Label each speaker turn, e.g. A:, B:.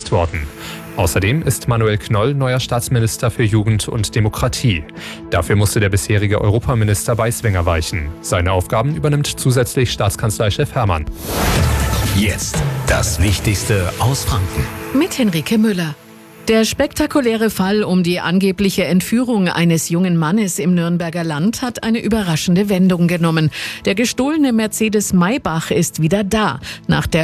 A: abgelöst worden. Außerdem ist Manuel Knoll neuer Staatsminister für Jugend und Demokratie. Dafür musste der bisherige Europaminister Beiswenger weichen. Seine Aufgaben übernimmt zusätzlich Staatskanzleichef Herrmann.
B: Jetzt das Wichtigste aus Franken.
C: Mit Henrike Müller. Der spektakuläre Fall um die angebliche Entführung eines jungen Mannes im Nürnberger Land hat eine überraschende Wendung genommen. Der gestohlene Mercedes Maybach ist wieder da. Nach der